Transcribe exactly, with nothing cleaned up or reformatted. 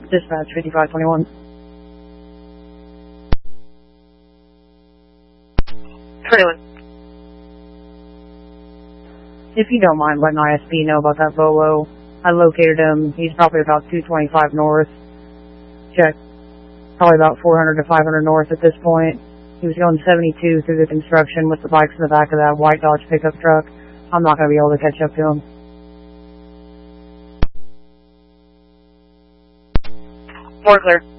Dispatch fifty-five twenty-one. twenty-one. If you don't mind letting I S P know about that Volo, I located him. He's probably about two twenty-five north. Check. Probably about four hundred to five hundred north at this point. He was going seventy-two through the construction with the bikes in the back of that white Dodge pickup truck. I'm not going to be able to catch up to him. More clear.